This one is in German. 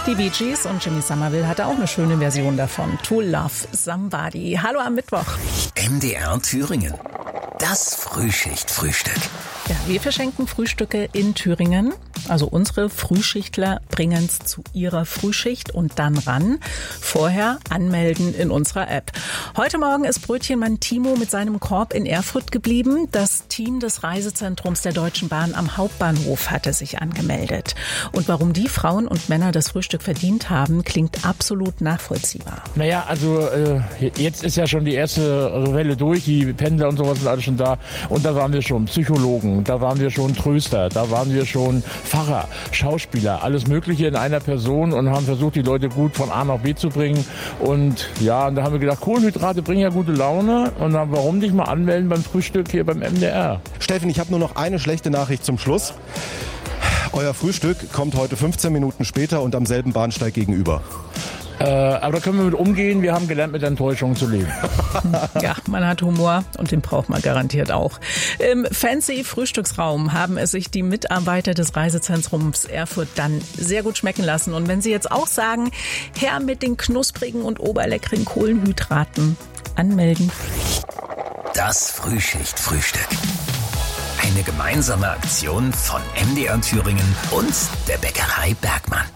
Die Bee Gees und Jimmy Somerville hatte auch eine schöne Version davon. To Love Somebody. Hallo am Mittwoch. MDR Thüringen. Das Frühschicht-Frühstück. Ja, wir verschenken Frühstücke in Thüringen. Also unsere Frühschichtler bringen es zu ihrer Frühschicht und dann ran. Vorher anmelden in unserer App. Heute Morgen ist Brötchenmann Timo mit seinem Korb in Erfurt geblieben. Das Team des Reisezentrums der Deutschen Bahn am Hauptbahnhof hatte sich angemeldet. Und warum die Frauen und Männer das Frühstück verdient haben, klingt absolut nachvollziehbar. Naja, also jetzt ist ja schon die erste Welle durch. Die Pendler und sowas sind alle schon da. Und da waren wir schon Psychologen, da waren wir schon Tröster, da waren wir schon Pfarrer, Schauspieler, alles Mögliche in einer Person und haben versucht, die Leute gut von A nach B zu bringen. Und ja, und da haben wir gedacht, Kohlenhydrate bringen ja gute Laune. Und dann, warum nicht mal anmelden beim Frühstück hier beim MDR? Steffen, ich habe nur noch eine schlechte Nachricht zum Schluss. Euer Frühstück kommt heute 15 Minuten später und am selben Bahnsteig gegenüber. Aber da können wir mit umgehen. Wir haben gelernt, mit Enttäuschungen zu leben. Ja, man hat Humor und den braucht man garantiert auch. Im fancy Frühstücksraum haben es sich die Mitarbeiter des Reisezentrums Erfurt dann sehr gut schmecken lassen. Und wenn Sie jetzt auch sagen, her mit den knusprigen und oberleckeren Kohlenhydraten, anmelden. Das Frühschicht-Frühstück. Eine gemeinsame Aktion von MDR Thüringen und der Bäckerei Bergmann.